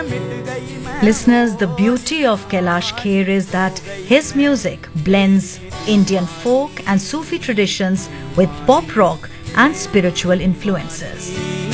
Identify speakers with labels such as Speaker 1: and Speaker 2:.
Speaker 1: Listeners, the beauty of Kailash Kher is that his music blends Indian folk and Sufi traditions with pop rock and spiritual influences.